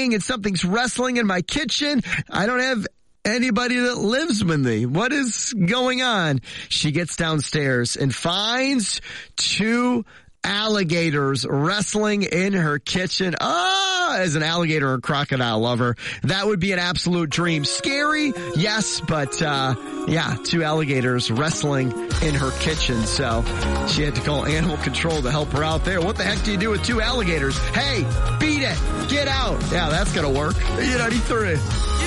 cooking and something's wrestling in my kitchen. I don't have anybody that lives with me. What is going on? She gets downstairs and finds 2 alligators wrestling in her kitchen. As an alligator or crocodile lover, that would be an absolute dream. Scary, yes, but 2 alligators wrestling in her kitchen. So she had to call animal control to help her out there. What the heck do you do with 2 alligators? Hey, beat it. Get out. Yeah, that's going to work. 93.